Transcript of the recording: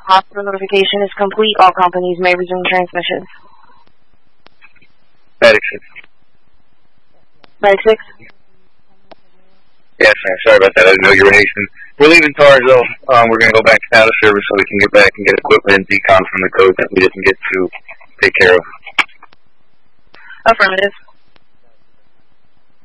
Hospital notification is complete. All companies may resume transmissions. Medic 6. Medic 6? Yes, ma'am. Sorry about that. I didn't know you were Haitian. We're leaving Tarsville. We're going to go back to out of service so we can get back and get equipment and decon from the code that we didn't get to take care of. Affirmative.